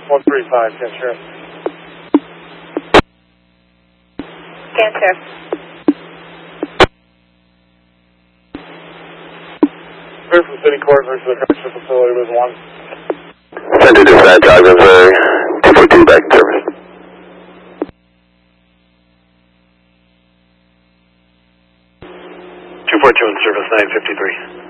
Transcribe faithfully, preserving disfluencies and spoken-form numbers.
one three five, can sheriff. Can sheriff. Clear from City Court versus the correctional facility was one. Send to dispatch, Ogden, Missouri. two four two back in service. two four two in service, nine fifty-three.